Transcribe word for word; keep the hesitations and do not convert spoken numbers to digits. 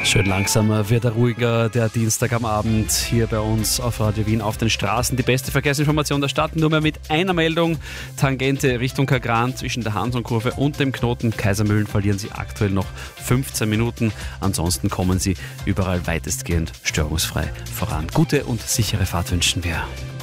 Schön langsam wird er ruhiger, der Dienstag am Abend hier bei uns auf Radio Wien auf den Straßen. Die beste Verkehrsinformation der Stadt, nur mehr mit einer Meldung. Tangente Richtung Kagran zwischen der Hansonkurve und dem Knoten Kaisermühlen verlieren Sie aktuell noch fünfzehn Minuten. Ansonsten kommen Sie überall weitestgehend störungsfrei voran. Gute und sichere Fahrt wünschen wir.